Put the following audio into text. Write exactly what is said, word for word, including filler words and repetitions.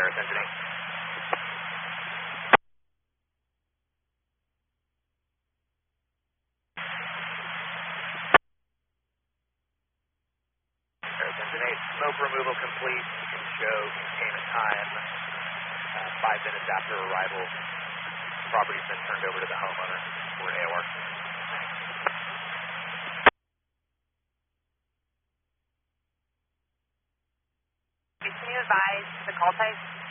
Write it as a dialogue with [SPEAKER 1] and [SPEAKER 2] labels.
[SPEAKER 1] Earth Engine eight. Earth Engine eight, smoke removal complete. You can show containment time uh, five minutes after arrival. Property's been turned over to the homeowner. We're in A O R.
[SPEAKER 2] Can you advise the call type?